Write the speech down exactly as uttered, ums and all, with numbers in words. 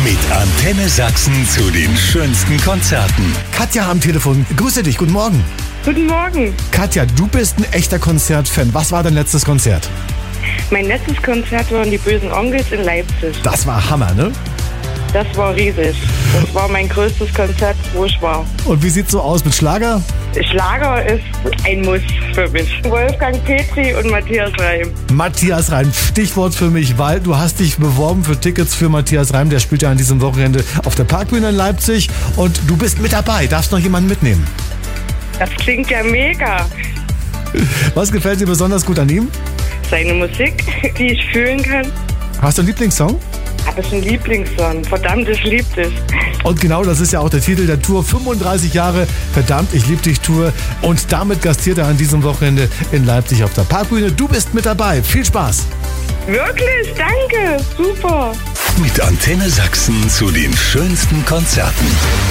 Mit Antenne Sachsen zu den schönsten Konzerten. Katja am Telefon. Grüße dich, guten Morgen. Guten Morgen. Katja, du bist ein echter Konzertfan. Was war dein letztes Konzert? Mein letztes Konzert waren die Bösen Onkels in Leipzig. Das war Hammer, ne? Das war riesig. Das war mein größtes Konzert, wo ich war. Und wie sieht's so aus mit Schlager? Schlager ist ein Muss für mich. Wolfgang Petri und Matthias Reim. Matthias Reim, Stichwort für mich, weil du hast dich beworben für Tickets für Matthias Reim. Der spielt ja an diesem Wochenende auf der Parkbühne in Leipzig und du bist mit dabei. Darfst noch jemanden mitnehmen? Das klingt ja mega. Was gefällt dir besonders gut an ihm? Seine Musik, die ich fühlen kann. Hast du einen Lieblingssong? Das ist ein Lieblingssong. Verdammt, ich lieb dich. Und genau das ist ja auch der Titel der Tour. fünfunddreißig Jahre, verdammt, ich lieb dich Tour. Und damit gastiert er an diesem Wochenende in Leipzig auf der Parkbühne. Du bist mit dabei. Viel Spaß. Wirklich, danke. Super. Mit Antenne Sachsen zu den schönsten Konzerten.